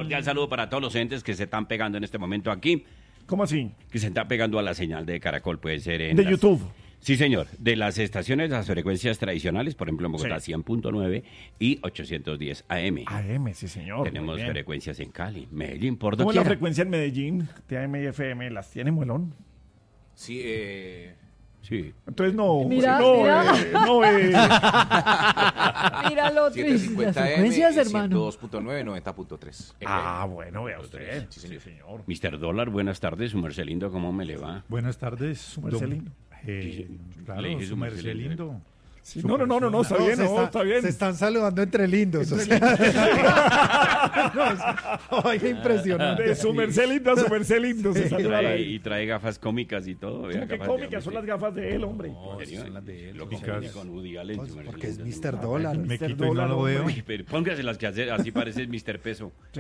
cordial saludo para todos los entes que se están pegando en este momento aquí, ¿Cómo así? que se están pegando a la señal de Caracol, puede ser en De YouTube. Sí, señor. De las estaciones, las frecuencias tradicionales, por ejemplo, en Bogotá, Sí. 100.9 y 810 AM. AM, sí, señor. Tenemos muy bien. frecuencias en Cali, Medellín, por ¿Cómo es la doquiera. frecuencia en Medellín? De AM y FM, ¿las tiene Muelón? Sí, Sí. Entonces no. Mira, no, mira. no, Mira lo otro. y las 750M, frecuencias, hermano. 102.9, 90.3. Ah, bueno, vea usted. Sí, Sí, señor. señor. Mr. Dólar, buenas tardes, su merced lindo, ¿cómo me le va? Buenas tardes. Su merced lindo. Claro, Le dije su su merced merced lindo. lindo. Sí, no, está bien, está bien. Se están saludando entre lindos. O sea. Oiga, impresionante. De su merced lindo a su merced lindo. Se saluda ahí. Y trae gafas cómicas y todo. ¿Cómo vea, que gafas de cómicas? Son hombre, las gafas de él, hombre. ¿En serio? son las de él. Lo que se Cómicas. viene con Woody Allen, su merced Porque es lindo. Mr. Dólar. Me Mr. quito y no Dólar, lo veo. hombre. Uy, pero póngase las que hace, así parece Mr. Peso. Sí.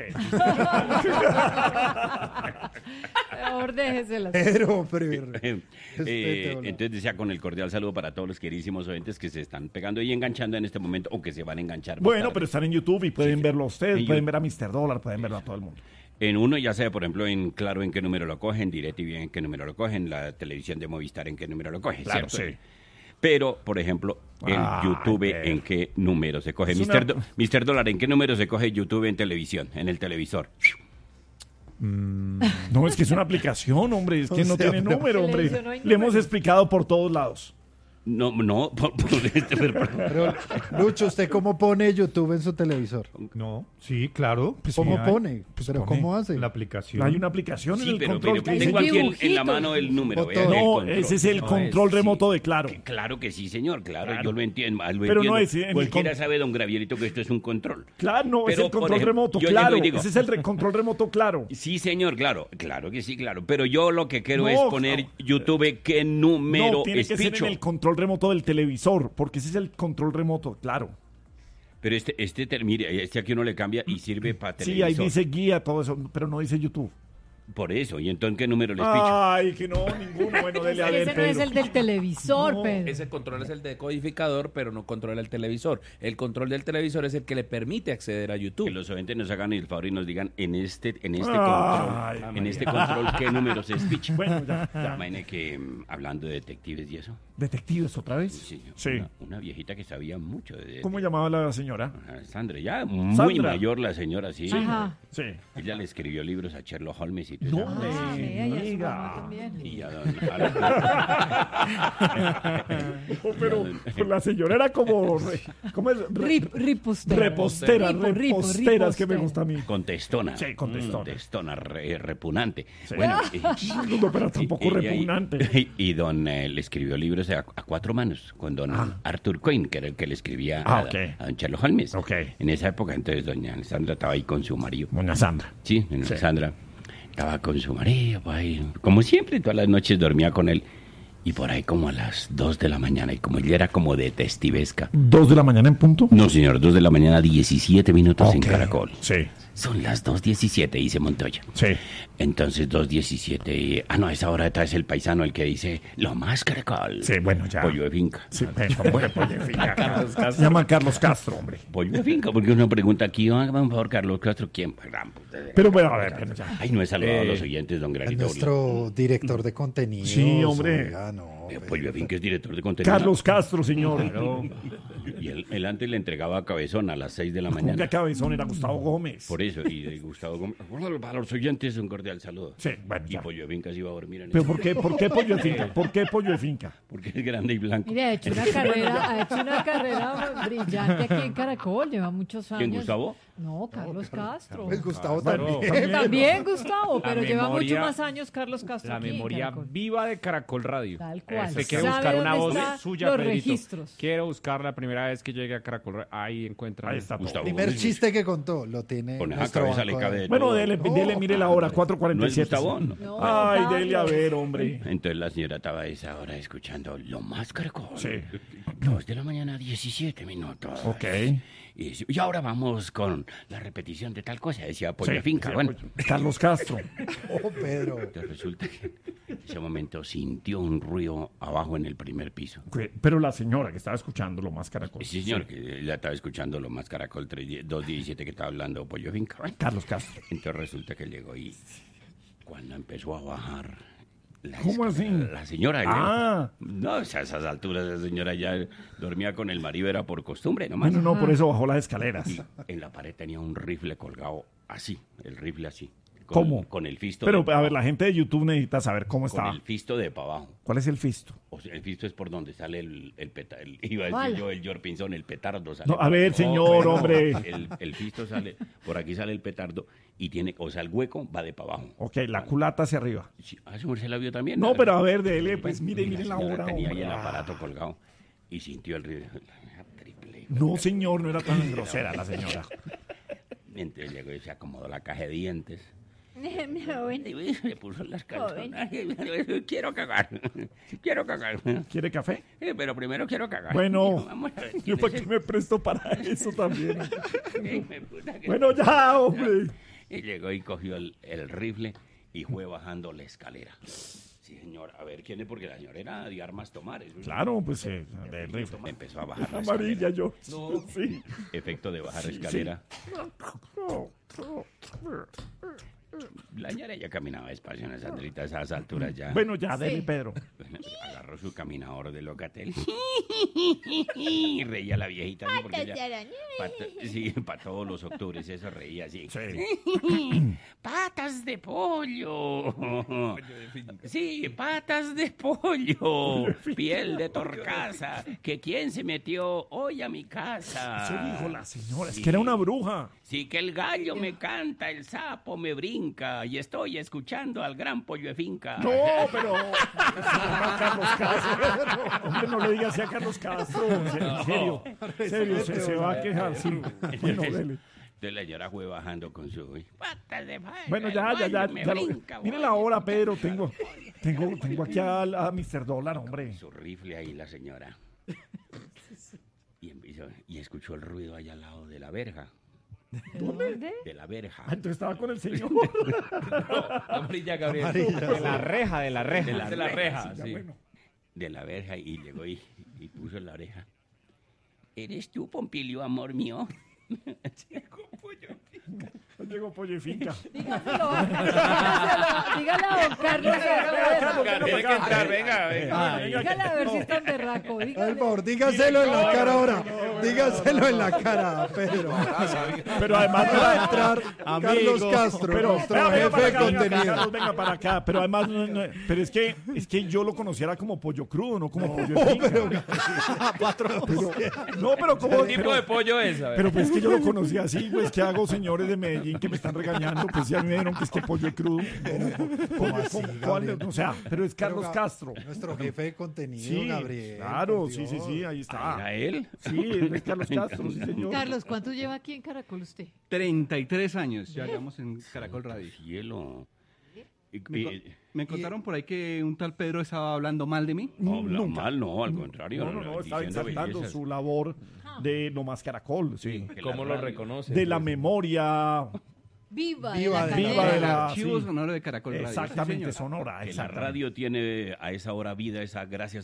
Mejor déjeselas. Pero, Entonces decía con el cordial saludo para todos los queridísimos oyentes que se están pegando y enganchando en este momento o que se van a enganchar. más Bueno, tarde. pero están en YouTube y pueden verlo ustedes, En pueden YouTube. ver a Mr. Dólar, pueden verlo a todo el mundo. En uno ya sea, por ejemplo, en Claro en qué número lo cogen, DirecTV en qué número lo cogen, la televisión de Movistar en qué número lo coge, Claro, ¿cierto? sí. Pero, por ejemplo, en Ay, YouTube pero- en qué número se coge. Es Mr. Dólar, ¿en qué número se coge YouTube en televisión, en el televisor? No, es que es una aplicación, hombre, es que O no sea, tiene pero- número, hombre. Televisión no hay Le hemos número. explicado por todos lados. No, pero- Pero, Lucho, ¿usted cómo pone YouTube en su televisor? No, sí, claro. Pues, Sí, ¿Cómo hay. pone? ¿Pero pone. cómo hace? La aplicación. Hay una aplicación en Sí, el pero control mire, que tengo dice... aquí en la dibujitos. mano el número. Botón. vea, el No, control. ese es el No, control sí. remoto de Claro. Claro que sí, señor, claro, Claro. yo lo entiendo. Pero no es en el Cualquiera con- sabe, don Gravierito, que esto es un control. Claro, no, es Pero, el por control ejemplo, remoto, yo claro. llego y digo- Ese es el control remoto, claro. Sí, señor, claro, claro que sí, claro. Pero yo lo que quiero No, es poner no. YouTube qué número No, tiene es que ser picho. en el control remoto del televisor, porque ese es el control remoto, claro. Pero mire, este aquí uno le cambia y sirve para Sí, televisor. ahí dice guía, todo eso, pero no dice YouTube. Por eso, ¿y entonces qué número les picho? Ay, que no, ninguno. Bueno, dele a ver, Ese no es Pedro. el del televisor, No, Pedro. Ese control es el decodificador, pero no controla el televisor. El control del televisor es el que le permite acceder a YouTube. Que los oyentes nos hagan el favor y nos digan en este Ay, control, en este control qué números es picho. Bueno, ya. Imagine que hablando de detectives y eso, ¿Detectives otra vez? sí, Sí. Una viejita que sabía mucho de ¿Cómo llamaba la señora? Sandra, ya muy Sandra. mayor la señora, sí. Ajá. Sí. Ella le escribió libros a Sherlock Holmes y todo No, eso. Ah, vea, ya su diga. mamá también. Y ya No, pero la señora era como... ¿Cómo es? Ripostera. Repostera, repostera, es que me ripostera. gusta a mí. Contestona. Sí, contestona. Contestona, repugnante. Sí. Bueno, No, pero tampoco y- y- repugnante. Y don le escribió libros a cuatro manos con don Arthur Coyne, que era el que le escribía Ok. a don Sherlock Holmes. Ok. En esa época, entonces, doña Alessandra estaba ahí con su marido. Doña Sandra. Sí, doña Alessandra estaba con su marido, pues, ahí, como siempre, todas las noches dormía con él. Y por ahí como a las 2 de la mañana, y como ella era como detestivesca. 2 de la mañana en punto. No, señor, 2 de la mañana, 17 minutos en Ok. Caracol. Sí, Son las 2:17, dice Montoya. sí. Entonces, 2:17. No, a esa hora está es el paisano el que dice, lo más Caracol. Sí, bueno, ya. Pollo de finca. Sí, ¿cómo que pollo de finca? Se llama Carlos Castro, hombre. Pollo de finca, porque uno pregunta aquí, hágame un favor, Carlos Castro, ¿quién? Pues, Pero bueno, a ver, pero ya. Ay, no he saludado a los oyentes, don Es Granito. nuestro director de contenido. Sí, hombre. Pollo de finca es director de contenido. Carlos Castro, señor. Y él antes le entregaba a Cabezón a las 6 de la ¿Cómo que mañana. cabezón era Gustavo Gómez? Por eso, y de Gustavo Gómez. Para los oyentes, un cordial saludo. Sí, bueno, Y ya. Pollo de finca se iba a dormir en ¿Pero eso, por qué pollo de finca? ¿Por qué pollo de finca? porque es grande y blanco. Mire, ha hecho una carrera brillante aquí en Caracol, lleva muchos años. ¿Quién, Gustavo? No, Carlos Castro. Pues Gustavo Bueno, también. También Gustavo, La pero lleva mucho memoria- más años Carlos Castro La aquí en memoria Caracol. viva de Caracol Radio. Tal cual. Usted quiere ¿Sabe buscar una dónde voz están suya, los Pedrito. registros? Quiero buscar la primera vez que llegue a Caracol Radio. Ahí encuentra. Ahí está todo. Gustavo Primer Gómez. chiste que contó lo tiene. Con esa nuestro cabeza le banco cabe de- de Bueno, todo. dele, mire la hora, ¿No es 4:47. Gustavo? No. No, Ay, Octavio. dele a ver, hombre. Entonces la señora estaba a esa hora escuchando lo más Caracol. Sí. 2 de la mañana, 17 minutos. Ok. Y ahora vamos con la repetición de tal cosa, decía Pollo de Sí, Finca. sí, Bueno, Carlos Castro. Oh, Pedro. entonces resulta que ese momento sintió un ruido abajo en el primer piso. Pero la señora que estaba escuchando lo más Caracol. Sí, señor, que ella estaba escuchando lo más Caracol 217 que estaba hablando Pollo Finca. Carlos Castro. Entonces resulta que llegó y cuando empezó a bajar ¿Cómo así? la señora. Ah. No, a esas alturas la señora ya dormía con el marido, era por costumbre nomás. Bueno, no, por eso bajó las escaleras. Y en la pared tenía un rifle colgado así, el rifle así. ¿Cómo? Con el fisto. Pero, de a ver, pa' la gente de YouTube necesita saber cómo abajo, con estaba. el fisto de para abajo. ¿Cuál es el fisto? O sea, el fisto es por donde sale el petardo. Iba a ¿Cuál? decir yo el George Pinzón, el petardo sale. No, a ver, señor, hombre. El fisto sale, por aquí sale el petardo y tiene, o sea, el hueco va de para abajo. Ok, la culata hacia arriba. Sí, su merced la vio también. No, pero a ver, dele, pues mire, Y mire la señora hora, tenía ahí hombre. el aparato colgado y sintió el ruido. Triple. No, señor, no era tan grosera la señora. Entonces llegó y se acomodó la caja de dientes. Joven. Y le puso las calzonas. Quiero cagar. Quiero cagar. ¿Quiere café? Pero primero quiero cagar. Bueno, Dijo, vamos a ver, yo ¿quién para es qué me presto para eso también. el- puta que- Bueno, ya, hombre. Y llegó y cogió el rifle y fue bajando la escalera. Sí, señor. A ver, ¿quién es? Porque la señora era de armas tomar. Eso es- Claro, pues del rifle. Me empezó a bajar la Amarilla escalera. yo. Sí. Efecto de bajar la escalera. La señora ya caminaba despacio en esa Sandrita, a esas alturas ya. Bueno, ya, dele, Pedro. Agarró su caminador de Locatel y reía la viejita así porque ella, para todos los octubres eso reía así. Sí. Patas de pollo. Sí, patas de pollo. Piel de torcaza. Que quién se metió hoy a mi casa. Eso dijo la señora, es Sí. que era una bruja. Sí, que el gallo me canta, el sapo me brinca y estoy escuchando al gran pollo de finca. No, pero se llama Carlos Castro. Hombre, no le diga así a Carlos Castro. En serio, se va a quejar. Sí. Bueno, dele. Entonces la señora fue bajando con su patas de pollo. Bueno, el ya gallo me lo- brinca, mire voy la hora, escuchando Pedro. al Tengo aquí a Mr. Dólar, hombre. su rifle ahí la señora. Y escuchó el ruido allá al lado de la verja. ¿Dónde? De la verja. Ah, entonces estaba con el señor. Amarilla, Gabriel. De la reja, de la reja. De la reja, Ya, sí. bueno. De la verja y llegó y puso la oreja. ¿Eres tú, Pompilio, amor mío? Llegó Pollo y Finca. Dígale a don Carlos. Tiene que entrar, venga, venga. Dígale a ver si es tan berraco. Por Dígale. favor, dígaselo en la cara ahora. Dígaselo en la cara, Pedro. Pero además Va a entrar Carlos Castro, pero nuestro venga para jefe de acá, venga, contenido. Carlos, venga para acá. Pero además, pero es que yo lo conociera como pollo crudo, no como pollo de finca. No, pero como ¿Qué tipo de pollo es? A ver. pero pues es que yo lo conocí así, pues ¿qué hago, señores de Medellín que me están regañando? Pues ya me dijeron que es que pollo crudo. así, ¿Cuál? Gabriel? O sea, pero es Carlos Pero, Castro. Nuestro jefe de contenido, Sí, Gabriel. claro, por sí, Dios. ahí está. ¿Era él? Sí, es Carlos Castro, sí, señor. Carlos, ¿cuánto lleva aquí en Caracol usted? 33 años ya llevamos en Caracol Radio. Cielo. Me contaron por ahí que un tal Pedro estaba hablando mal de mí. No, habla mal, no, al contrario. No, está diciendo exaltando bellezas. su labor de No Más Caracol, sí. Que ¿Cómo la lo radio- reconoce? De la memoria, Viva, Viva de la de- viva cadena. de la... Archivo sí. sonoro de Caracol Radio. Exactamente, Sí, señor. sonora, Que la exactamente. radio tiene a esa hora vida, esa gracias